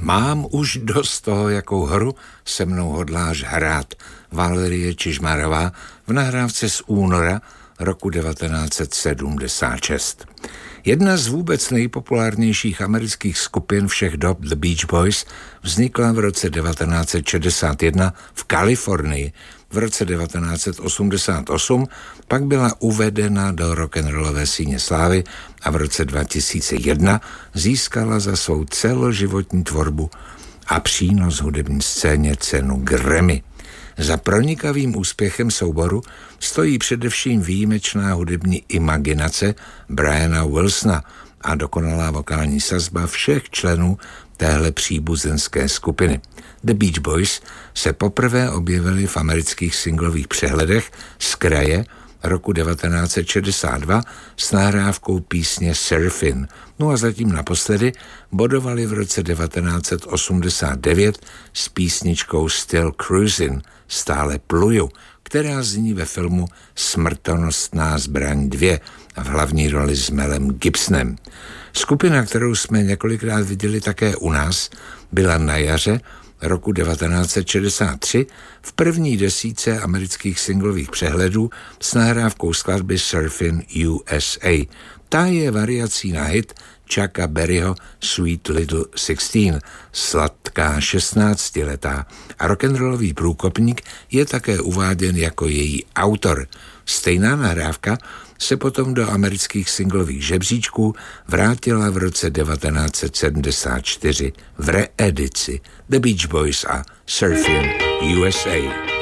Mám už dost toho, jakou hru se mnou hodláš hrát. Valerie Čižmarová v nahrávce z února roku 1976. Jedna z vůbec nejpopulárnějších amerických skupin všech dob, The Beach Boys, vznikla v roce 1961 v Kalifornii. V roce 1988 pak byla uvedena do rock'n'rollové síně slávy a v roce 2001 získala za svou celoživotní tvorbu a přínos hudební scéně cenu Grammy. Za pronikavým úspěchem souboru stojí především výjimečná hudební imaginace Briana Wilsona a dokonalá vokální sazba všech členů téhle příbuzenské skupiny. The Beach Boys se poprvé objevili v amerických singlových přehledech z kraje roku 1962 s nahrávkou písně Surfin'. No a zatím naposledy bodovali v roce 1989 s písničkou Still Cruisin', stále pluju, která zní ve filmu Smrtonosná zbraň 2 v hlavní roli s Melem Gibsonem. Skupina, kterou jsme několikrát viděli také u nás, byla na jaře roku 1963 v první desítce amerických singlových přehledů s nahrávkou skladby Surfin' USA. Ta je variací na hit Chucka Berryho Sweet Little 16, sladká 16letá, a rock'n'rollový průkopník je také uváděn jako její autor. Stejná nahrávka se potom do amerických singlových žebříčků vrátila v roce 1974 v reedici The Beach Boys a Surfin' USA.